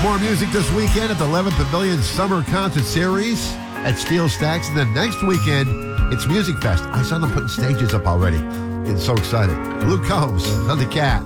More music this weekend at the 11th Pavilion Summer Concert Series at Steel Stacks. And then next weekend, it's Music Fest. I saw them putting stages up already. It's so exciting. Luke Combs on the Cat.